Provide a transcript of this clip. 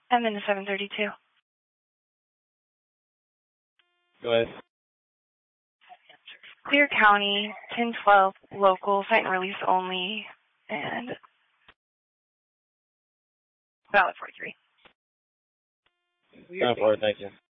And then the 732. Go ahead. Clear County, 1012, local, site and release only, and valid 43. Time for it, thank you.